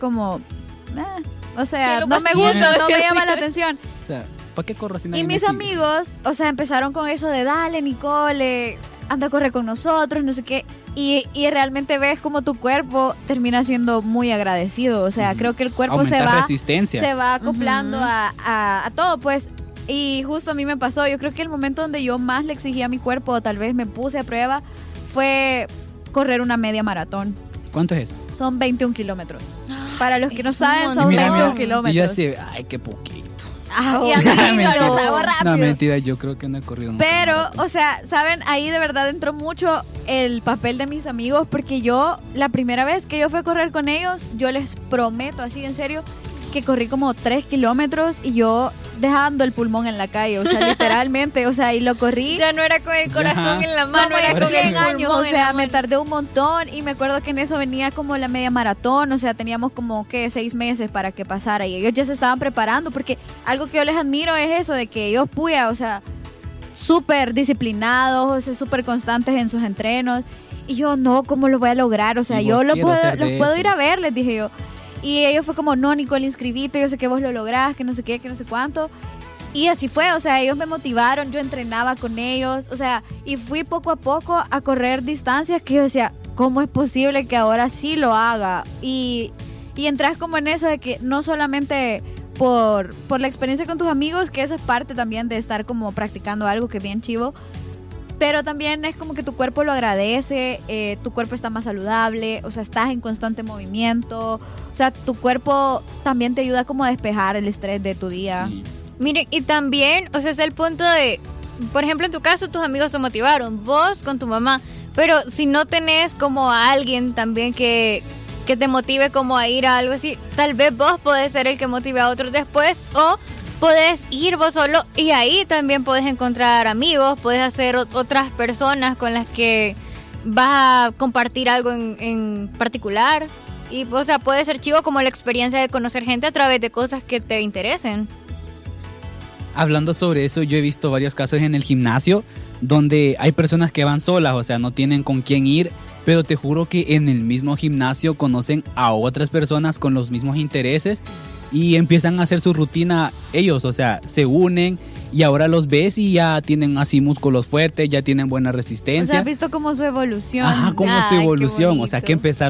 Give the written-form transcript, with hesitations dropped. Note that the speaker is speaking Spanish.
como, o sea, no me gusta, no me llama la atención. O sea, ¿para qué corro si nadie Y me mis sigue? amigos, o sea, empezaron con eso de dale, Nicole, anda a correr con nosotros, no sé qué. Y realmente ves como tu cuerpo termina siendo muy agradecido. O sea, creo que el cuerpo resistencia. se va acoplando a todo, pues. Y justo a mí me pasó. Yo creo que el momento donde yo más le exigí a mi cuerpo, o tal vez me puse a prueba, fue correr una media maratón. ¿Cuánto es eso? Son 21 kilómetros. Para los que no un saben, son montón. 21 Y yo kilómetros. así, ay, qué poquito. Y así Mentira. los hago rápido. No, mentira, yo creo que no he corrido nunca. Pero, maratón. o sea, ¿saben? Ahí de verdad entró mucho el papel de mis amigos, porque yo, la primera vez que yo fui a correr con ellos, yo les prometo, así en serio, que corrí como 3 kilómetros y yo dejando el pulmón en la calle, o sea, literalmente, o sea, y lo corrí. Ya no era con el corazón en la mano, Como era de con el 100 años, pulmón o en sea, la me mano. tardé un montón y me acuerdo que en eso venía como la media maratón, o sea, teníamos como que 6 meses para que pasara y ellos ya se estaban preparando, porque algo que yo les admiro es eso de que ellos, o sea, súper disciplinados, o sea, súper constantes en sus entrenos, y yo, no, ¿cómo lo voy a lograr? O sea, Y yo vos los quiero ser puedo, de los puedo ir a esos. ver, les dije yo. Y ellos fue como, no, Nicole, inscribite, yo sé que vos lo lográs, que no sé qué, que no sé cuánto. Y así fue, o sea, ellos me motivaron, yo entrenaba con ellos, o sea, y fui poco a poco a correr distancias que yo decía, ¿cómo es posible que ahora sí lo haga? Y entras como en eso de que no solamente por la experiencia con tus amigos, que esa es parte también de estar como practicando algo que es bien chivo, pero también es como que tu cuerpo lo agradece, tu cuerpo está más saludable, o sea, estás en constante movimiento, o sea, tu cuerpo también te ayuda como a despejar el estrés de tu día. Sí. Miren, y también, o sea, es el punto de, por ejemplo, en tu caso, tus amigos te motivaron, vos con tu mamá, pero si no tenés como a alguien también que te motive como a ir a algo así, tal vez vos podés ser el que motive a otros después, o podés ir vos solo y ahí también podés encontrar amigos, podés hacer otras personas con las que vas a compartir algo en particular. Y, o sea, puede ser chivo como la experiencia de conocer gente a través de cosas que te interesen. Hablando sobre eso, yo he visto varios casos en el gimnasio donde hay personas que van solas, o sea, no tienen con quién ir, pero te juro que en el mismo gimnasio conocen a otras personas con los mismos intereses y empiezan a hacer su rutina ellos, o sea, se unen y ahora los ves y ya tienen así músculos fuertes, ya tienen buena O sea, resistencia. has visto como su evolución. Ajá, como Ay, su qué evolución, o sea, bonito. que empezaron